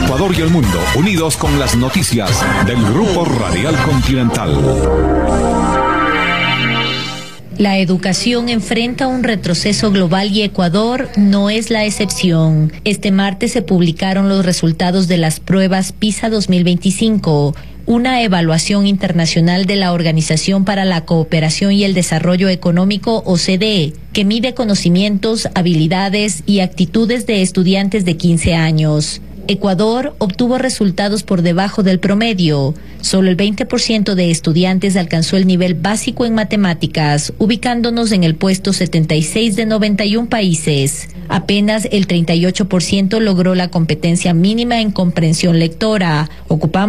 Ecuador y el mundo, unidos con las noticias del Grupo Radial Continental. La educación enfrenta un retroceso global y Ecuador no es la excepción. Este martes se publicaron los resultados de las pruebas PISA 2025, una evaluación internacional de la Organización para la Cooperación y el Desarrollo Económico, OCDE, que mide conocimientos, habilidades y actitudes de estudiantes de 15 años. Ecuador obtuvo resultados por debajo del promedio. Solo el 20% de estudiantes alcanzó el nivel básico en matemáticas, ubicándonos en el puesto 76 de 91 países. Apenas el 38% logró la competencia mínima en comprensión lectora. Ocupamos